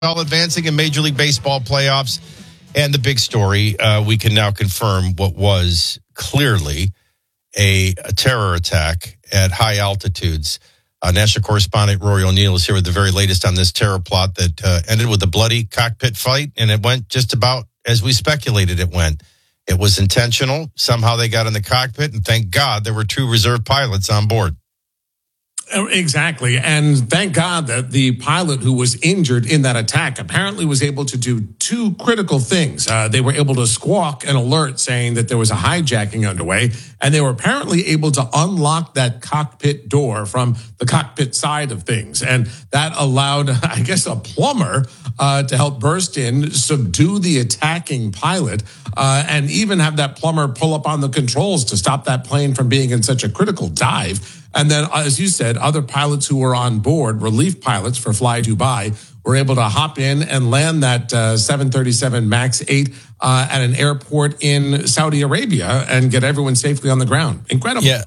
advancing in Major League Baseball playoffs. And the big story, we can now confirm what was clearly a terror attack at high altitudes. National correspondent Rory O'Neill is here with the very latest on this terror plot that ended with a bloody cockpit fight, and it went just about as we speculated it went. It was intentional. Somehow they got in the cockpit, and thank God there were 2 reserve pilots on board. Exactly. And thank God that the pilot who was injured in that attack apparently was able to do 2 critical things. They were able to squawk an alert saying that there was a hijacking underway, and they were apparently able to unlock that cockpit door from the cockpit side of things. And that allowed, I guess, a plumber to help burst in, subdue the attacking pilot, and even have that plumber pull up on the controls to stop that plane from being in such a critical dive. And then, as you said, other pilots who were on board, relief pilots for Fly Dubai, were able to hop in and land that 737 MAX 8 at an airport in Saudi Arabia and get everyone safely on the ground. Incredible. Yeah.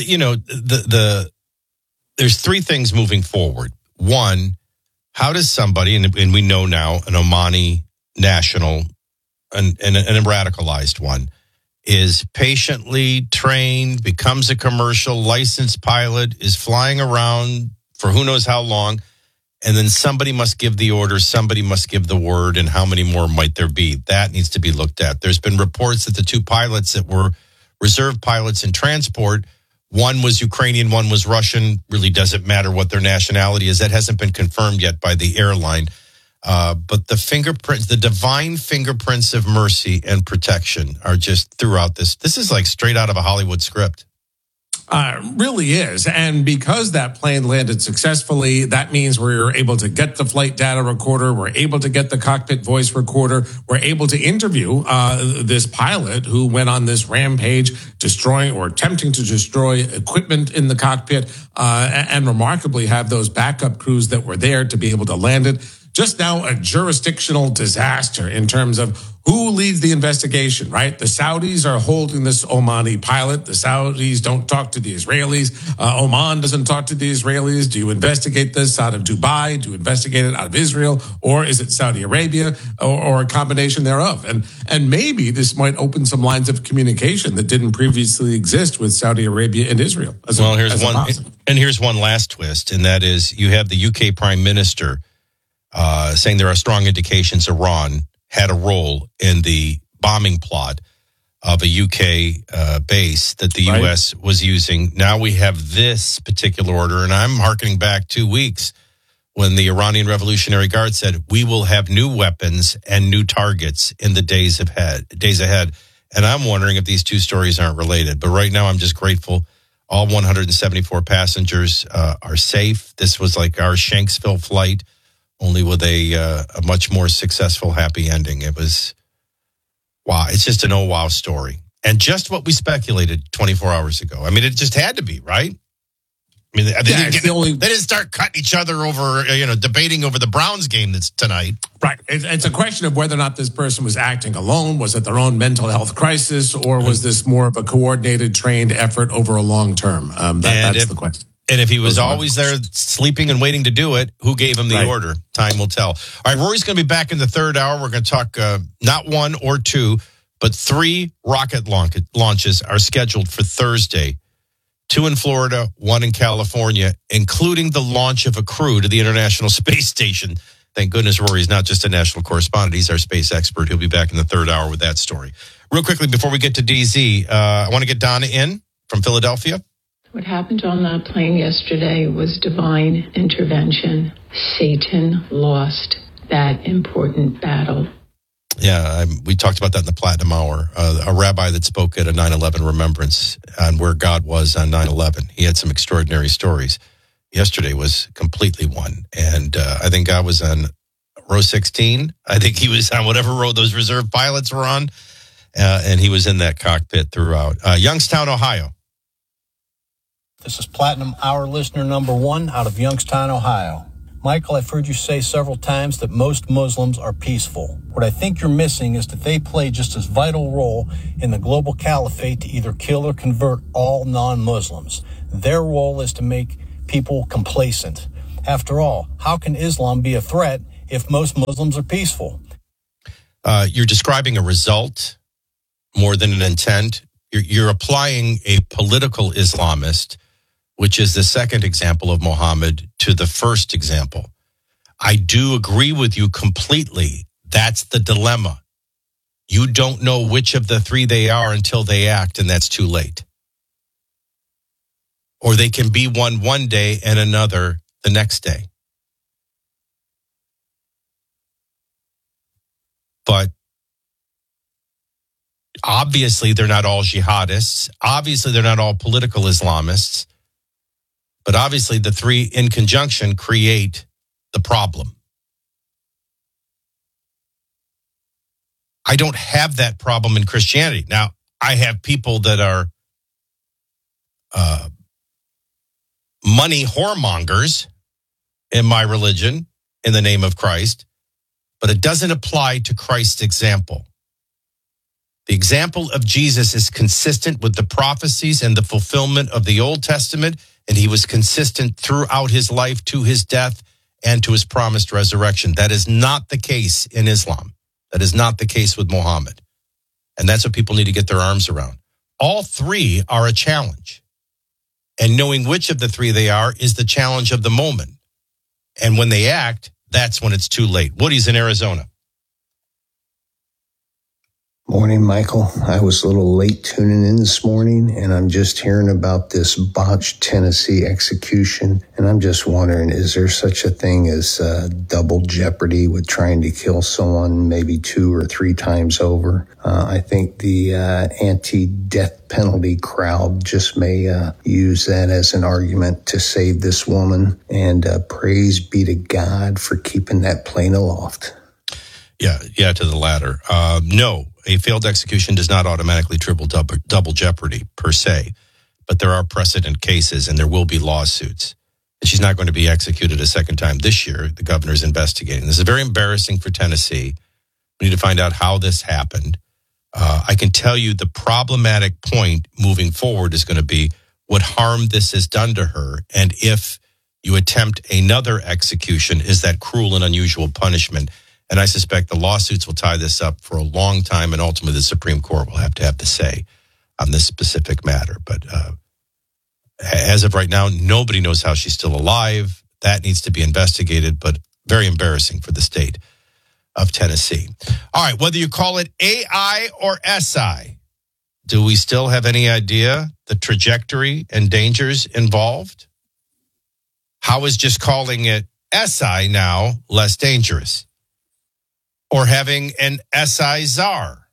There's 3 things moving forward. One, how does somebody, and we know now an Omani national and a radicalized one, is patiently trained, becomes a commercial licensed pilot, is flying around for who knows how long, and then somebody must give the order, somebody must give the word, and how many more might there be? That needs to be looked at. There's been reports that the 2 pilots that were reserve pilots in transport, one was Ukrainian, one was Russian, really doesn't matter what their nationality is. That hasn't been confirmed yet by the airline. But the fingerprints, the divine fingerprints of mercy and protection are just throughout this. This is like straight out of a Hollywood script. Really is. And because that plane landed successfully, that means we're able to get the flight data recorder. We're able to get the cockpit voice recorder. We're able to interview this pilot who went on this rampage, destroying or attempting to destroy equipment in the cockpit, and remarkably have those backup crews that were there to be able to land it. Just now, a jurisdictional disaster in terms of who leads the investigation, right? The Saudis are holding this Omani pilot. The Saudis don't talk to the Israelis. Oman doesn't talk to the Israelis. Do you investigate this out of Dubai? Do you investigate it out of Israel? Or is it Saudi Arabia or a combination thereof? And maybe this might open some lines of communication that didn't previously exist with Saudi Arabia and Israel. Here's one last twist, and that is you have the UK Prime Minister saying there are strong indications Iran had a role in the bombing plot of a UK base that the U.S. was using. Now we have this particular order, and I'm hearkening back 2 weeks when the Iranian Revolutionary Guard said, we will have new weapons and new targets in the days ahead. And I'm wondering if these 2 stories aren't related. But right now, I'm just grateful all 174 passengers are safe. This was like our Shanksville flight, only with a much more successful, happy ending. It was, wow, it's just an oh, wow story. And just what we speculated 24 hours ago. I mean, it just had to be, right? I mean, they didn't start cutting each other over, debating over the Browns game that's tonight. Right. It's a question of whether or not this person was acting alone. Was it their own mental health crisis, or was this more of a coordinated, trained effort over a long term? That's the question. And if he was always there sleeping and waiting to do it, who gave him the order? Time will tell. All right, Rory's going to be back in the 3rd hour. We're going to talk not 1 or 2, but 3 rocket launches are scheduled for Thursday. 2 in Florida, 1 in California, including the launch of a crew to the International Space Station. Thank goodness Rory's not just a national correspondent. He's our space expert. He'll be back in the 3rd hour with that story. Real quickly, before we get to DZ, I want to get Donna in from Philadelphia. What happened on that plane yesterday was divine intervention. Satan lost that important battle. Yeah, we talked about that in the Platinum Hour. A rabbi that spoke at a 9/11 remembrance on where God was on 9/11. He had some extraordinary stories. Yesterday was completely one. And I think God was on row 16. I think he was on whatever row those reserve pilots were on. And he was in that cockpit throughout. Youngstown, Ohio. This is Platinum Hour listener number 1 out of Youngstown, Ohio. Michael, I've heard you say several times that most Muslims are peaceful. What I think you're missing is that they play just as vital role in the global caliphate to either kill or convert all non-Muslims. Their role is to make people complacent. After all, how can Islam be a threat if most Muslims are peaceful? You're describing a result more than an intent. You're applying a political Islamist, which is the second example of Muhammad, to the first example. I do agree with you completely. That's the dilemma. You don't know which of the three they are until they act, and that's too late. Or they can be one day and another the next day. But obviously, they're not all jihadists. Obviously, they're not all political Islamists. But obviously, the three in conjunction create the problem. I don't have that problem in Christianity. Now, I have people that are money whoremongers in my religion in the name of Christ, but it doesn't apply to Christ's example. The example of Jesus is consistent with the prophecies and the fulfillment of the Old Testament, and he was consistent throughout his life to his death and to his promised resurrection. That is not the case in Islam. That is not the case with Muhammad. And that's what people need to get their arms around. All three are a challenge. And knowing which of the three they are is the challenge of the moment. And when they act, that's when it's too late. Woody's in Arizona. Morning, Michael. I was a little late tuning in this morning, and I'm just hearing about this botched Tennessee execution. And I'm just wondering, is there such a thing as double jeopardy with trying to kill someone maybe 2 or 3 times over? I think the anti-death penalty crowd just may use that as an argument to save this woman. And praise be to God for keeping that plane aloft. Yeah, to the latter. No, a failed execution does not automatically triple double jeopardy per se, but there are precedent cases and there will be lawsuits. And she's not going to be executed a second time this year. The governor's investigating. This is very embarrassing for Tennessee. We need to find out how this happened. I can tell you the problematic point moving forward is going to be what harm this has done to her, and if you attempt another execution, is that cruel and unusual punishment? And I suspect the lawsuits will tie this up for a long time, and ultimately the Supreme Court will have to say on this specific matter. But as of right now, nobody knows how she's still alive. That needs to be investigated, but very embarrassing for the state of Tennessee. All right, whether you call it AI or SI, do we still have any idea the trajectory and dangers involved? How is just calling it SI now less dangerous? Or having an SI czar?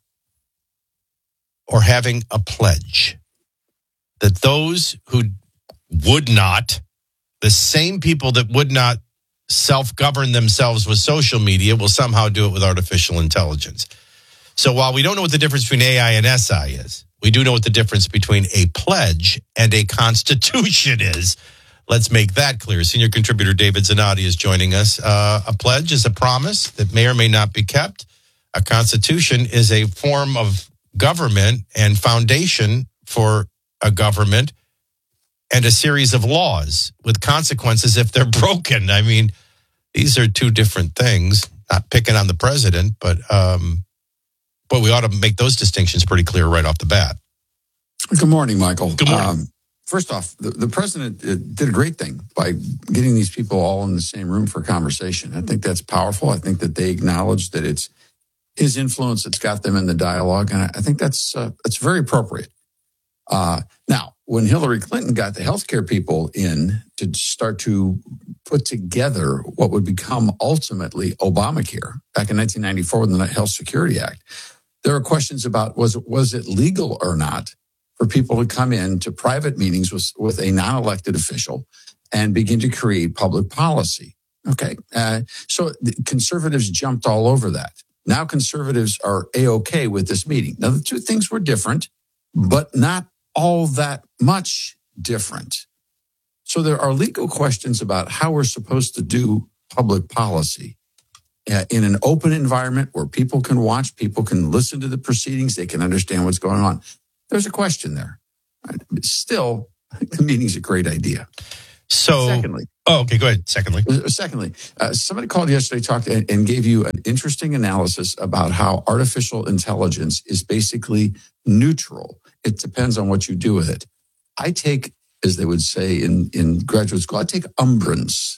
Or having a pledge that those who would not, the same people that would not self-govern themselves with social media will somehow do it with artificial intelligence. So while we don't know what the difference between AI and SI is, we do know what the difference between a pledge and a constitution is. Let's make that clear. Senior contributor David Zanotti is joining us. A pledge is a promise that may or may not be kept. A constitution is a form of government and foundation for a government and a series of laws with consequences if they're broken. I mean, these are two different things. Not picking on the president, but we ought to make those distinctions pretty clear right off the bat. Good morning, Michael. Good morning. First off, the president did a great thing by getting these people all in the same room for a conversation. I think that's powerful. I think that they acknowledge that it's his influence that's got them in the dialogue, and I think that's very appropriate. Now, when Hillary Clinton got the healthcare people in to start to put together what would become ultimately Obamacare back in 1994 with the Health Security Act, there were questions about was it legal or not for people to come into private meetings with a non-elected official and begin to create public policy. Okay. So the conservatives jumped all over that. Now conservatives are A-OK with this meeting. Now, the two things were different, but not all that much different. So there are legal questions about how we're supposed to do public policy in an open environment where people can watch, people can listen to the proceedings, they can understand what's going on. There's a question there. Still, the meeting's a great idea. So, Secondly, okay, go ahead. Secondly, somebody called yesterday, talked and gave you an interesting analysis about how artificial intelligence is basically neutral. It depends on what you do with it. I take, as they would say in graduate school, I take umbrance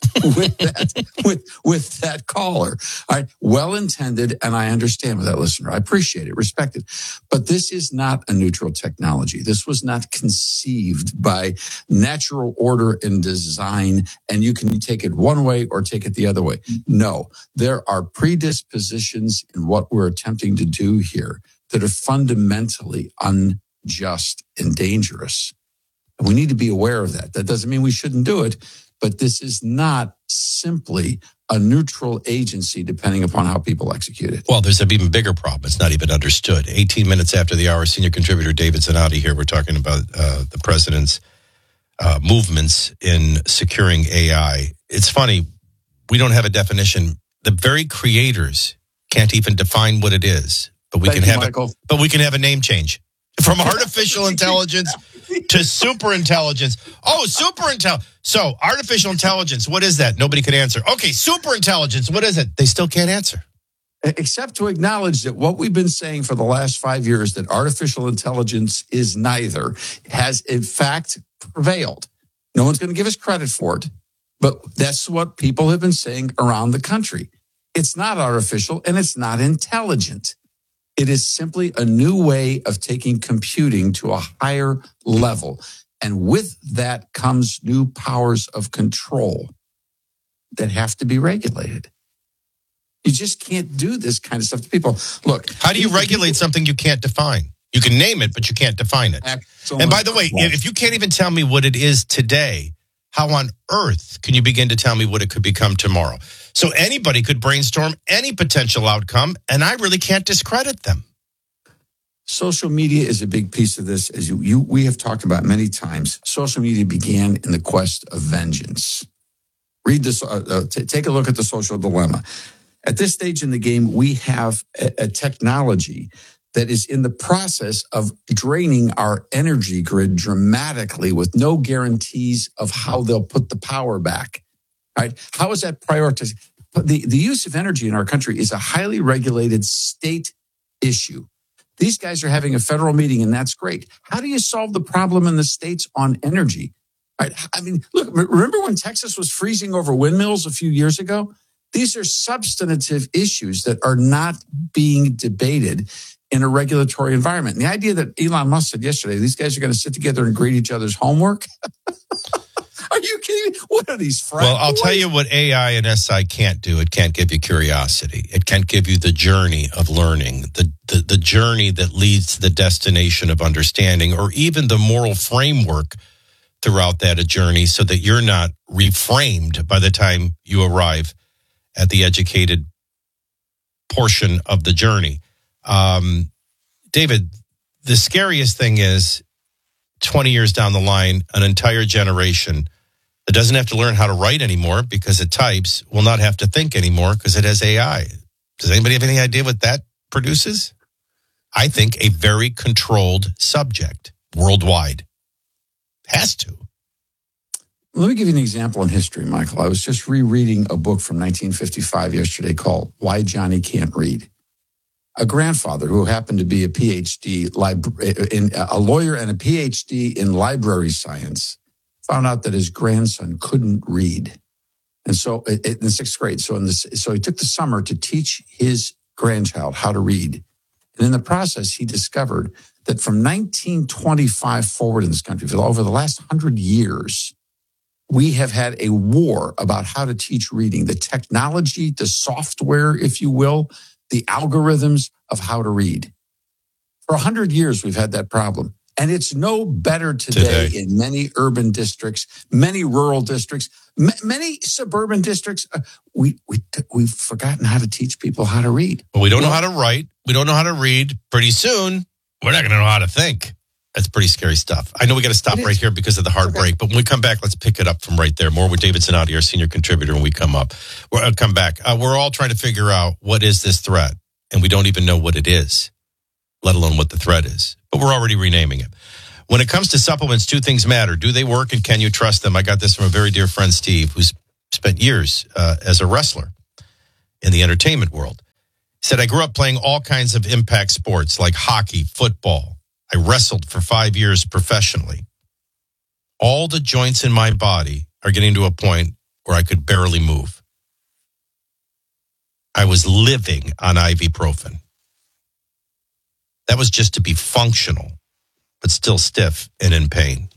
with that caller. All right, well intended, and I understand with that listener. I appreciate it, respect it. But this is not a neutral technology. This was not conceived by natural order and design, and you can take it one way or take it the other way. No, there are predispositions in what we're attempting to do here that are fundamentally unjust and dangerous. And we need to be aware of that. That doesn't mean we shouldn't do it, but this is not simply a neutral agency depending upon how people execute it. well, there's an even bigger problem. It's not even understood. 18 minutes after the hour, senior contributor David Zanotti here. We're talking about the president's movements in securing AI. It's funny. We don't have a definition. The very creators can't even define what it is, but we can have a name change from artificial intelligence to super intelligence. Oh, super intelligence. So artificial intelligence, what is that? Nobody could answer. Okay, super intelligence, what is it? They still can't answer. Except to acknowledge that what we've been saying for the last 5 years, that artificial intelligence is neither, has in fact prevailed. No one's going to give us credit for it, but that's what people have been saying around the country. It's not artificial and it's not intelligent. It is simply a new way of taking computing to a higher level. And with that comes new powers of control that have to be regulated. You just can't do this kind of stuff to people. Look, how do you regulate something you can't define? You can name it, but you can't define it. And by the way, if you can't even tell me what it is today, how on earth can you begin to tell me what it could become tomorrow? So anybody could brainstorm any potential outcome, and I really can't discredit them. Social media is a big piece of this, as we have talked about many times. Social media began in the quest of vengeance. Read this. Take a look at the social dilemma. At this stage in the game, we have a technology that is in the process of draining our energy grid dramatically with no guarantees of how they'll put the power back. All right. How is that prioritized? The use of energy in our country is a highly regulated state issue. These guys are having a federal meeting, and that's great. How do you solve the problem in the states on energy? All right. I mean, look, remember when Texas was freezing over windmills a few years ago? These are substantive issues that are not being debated in a regulatory environment. And the idea that Elon Musk said yesterday, these guys are going to sit together and grade each other's homework. Are you kidding me? What are these friends? Well, I'll tell you what AI and SI can't do. It can't give you curiosity. It can't give you the journey of learning, the journey that leads to the destination of understanding, or even the moral framework throughout that journey, so that you're not reframed by the time you arrive at the educated portion of the journey. David, the scariest thing is 20 years down the line, an entire generation that doesn't have to learn how to write anymore because it types will not have to think anymore because it has AI. Does anybody have any idea what that produces? I think a very controlled subject worldwide. Has to. Let me give you an example in history, Michael. I was just rereading a book from 1955 yesterday called Why Johnny Can't Read. A grandfather who happened to be a PhD, a lawyer and a PhD in library science, found out that his grandson couldn't read. And so in the sixth grade, so he took the summer to teach his grandchild how to read. And in the process, he discovered that from 1925 forward in this country, for over the last 100 years, we have had a war about how to teach reading, the technology, the software, if you will, the algorithms of how to read. For 100 years, we've had that problem. And it's no better today in many urban districts, many rural districts, many suburban districts. We've forgotten how to teach people how to read. Well, we don't know how to write. We don't know how to read. Pretty soon, we're not going to know how to think. That's pretty scary stuff. I know we got to stop right here because of the hard break, but when we come back, let's pick it up from right there. More with David Zanotti, our senior contributor, when we come up. We'll come back. We're all trying to figure out what is this threat, and we don't even know what it is, let alone what the threat is. But we're already renaming it. When it comes to supplements, two things matter. Do they work and can you trust them? I got this from a very dear friend, Steve, who's spent years as a wrestler in the entertainment world. He said, I grew up playing all kinds of impact sports like hockey, football. I wrestled for 5 years professionally. All the joints in my body are getting to a point where I could barely move. I was living on ibuprofen. That was just to be functional, but still stiff and in pain.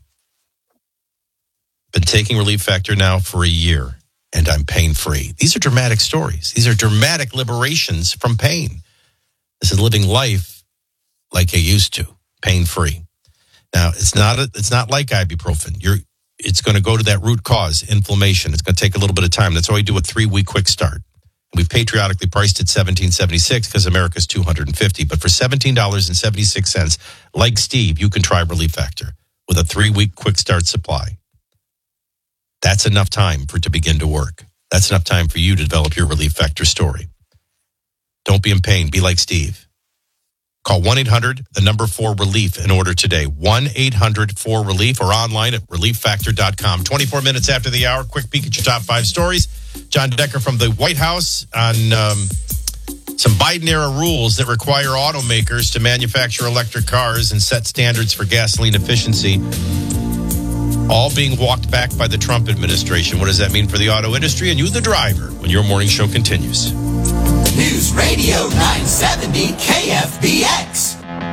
Been taking Relief Factor now for a year, and I'm pain-free. These are dramatic stories. These are dramatic liberations from pain. This is living life like I used to, pain-free. Now, it's not like ibuprofen. It's going to go to that root cause, inflammation. It's going to take a little bit of time. That's why we do a 3-week quick start. We've patriotically priced it $17.76 because America's $250. But for $17.76, like Steve, you can try Relief Factor with a 3-week quick start supply. That's enough time for it to begin to work. That's enough time for you to develop your Relief Factor story. Don't be in pain. Be like Steve. Call 1-800-4RELIEF in order today. 1-800-4RELIEF or online at relieffactor.com. 24 minutes after the hour, quick peek at your top 5 stories. John Decker from the White House on some Biden-era rules that require automakers to manufacture electric cars and set standards for gasoline efficiency, all being walked back by the Trump administration. What does that mean for the auto industry and you, the driver, when your morning show continues? News Radio 970 KFBX.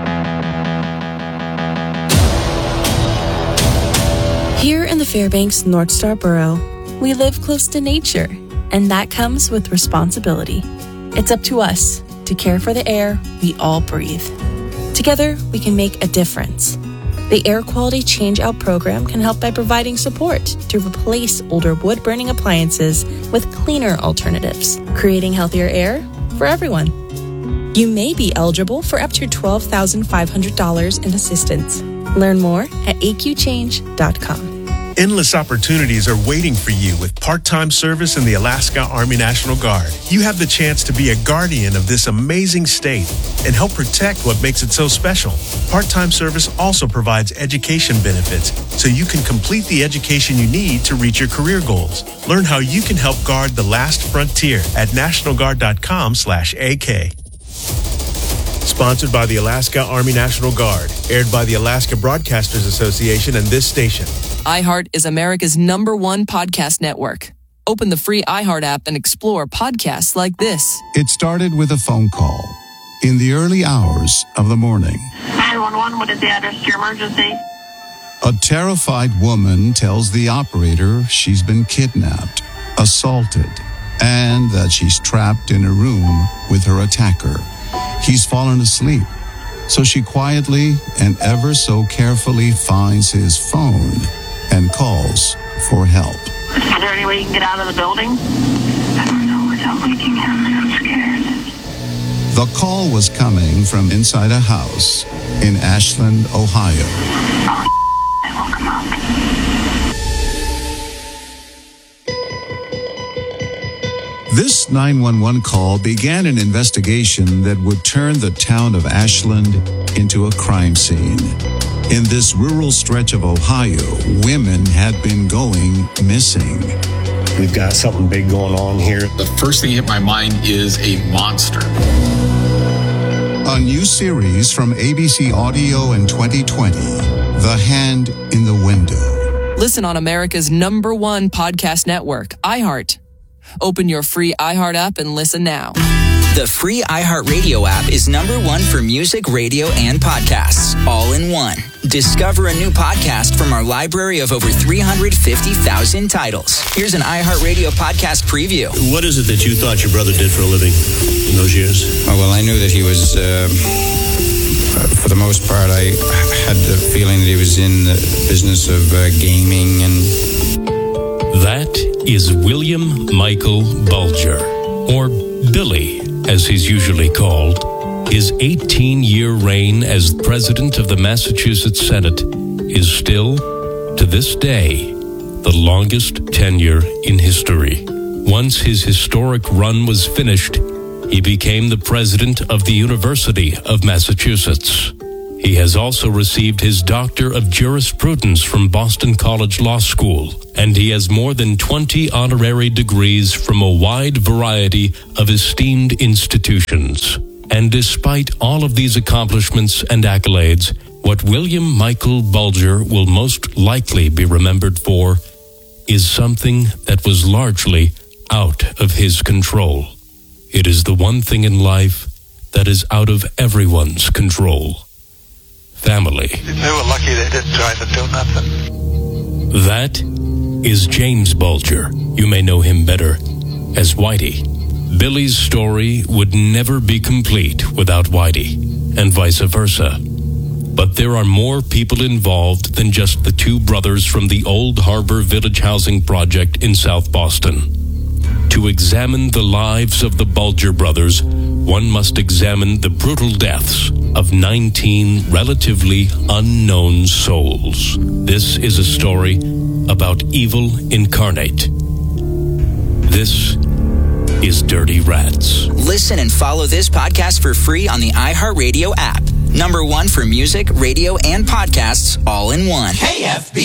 Here in the Fairbanks North Star Borough, we live close to nature, and that comes with responsibility. It's up to us to care for the air we all breathe. Together, we can make a difference. The Air Quality Change-Out program can help by providing support to replace older wood-burning appliances with cleaner alternatives, creating healthier air for everyone. You may be eligible for up to $12,500 in assistance. Learn more at aqchange.com. Endless opportunities are waiting for you with part-time service in the Alaska Army National Guard. You have the chance to be a guardian of this amazing state and help protect what makes it so special. Part-time service also provides education benefits so you can complete the education you need to reach your career goals. Learn how you can help guard the last frontier at nationalguard.com/AK. Sponsored by the Alaska Army National Guard. Aired by the Alaska Broadcasters Association and this station. iHeart is America's #1 podcast network. Open the free iHeart app and explore podcasts like this. It started with a phone call in the early hours of the morning. 911, what is the address to your emergency? A terrified woman tells the operator she's been kidnapped, assaulted, and that she's trapped in a room with her attacker. He's fallen asleep, so she quietly and ever so carefully finds his phone and calls for help. Is there any way you can get out of the building? I don't know without waking him. I'm scared. The call was coming from inside a house in Ashland, Ohio. Oh, I woke him up. This 911 call began an investigation that would turn the town of Ashland into a crime scene. In this rural stretch of Ohio, women had been going missing. We've got something big going on here. The first thing hit my mind is a monster. A new series from ABC Audio in 2020, The Hand in the Window. Listen on America's #1 podcast network, iHeart. Open your free iHeart app and listen now. The free iHeartRadio app is #1 for music, radio, and podcasts, all in one. Discover a new podcast from our library of over 350,000 titles. Here's an iHeartRadio podcast preview. What is it that you thought your brother did for a living in those years? Oh, well, I knew that he was, for the most part, I had the feeling that he was in the business of gaming and... That is William Michael Bulger, or Billy, as he's usually called. His 18-year reign as president of the Massachusetts Senate is still, to this day, the longest tenure in history. Once his historic run was finished, he became the president of the University of Massachusetts. He has also received his Doctor of Jurisprudence from Boston College Law School, and he has more than 20 honorary degrees from a wide variety of esteemed institutions. And despite all of these accomplishments and accolades, what William Michael Bulger will most likely be remembered for is something that was largely out of his control. It is the one thing in life that is out of everyone's control. Family. They were lucky they didn't try to do nothing. That is James Bulger. You may know him better as Whitey. Billy's story would never be complete without Whitey, and vice versa. But there are more people involved than just the two brothers from the Old Harbor Village Housing Project in South Boston. To examine the lives of the Bulger brothers, one must examine the brutal deaths of 19 relatively unknown souls. This is a story about evil incarnate. This is Dirty Rats. Listen and follow this podcast for free on the iHeartRadio app. #1 for music, radio, and podcasts all in one. KFB.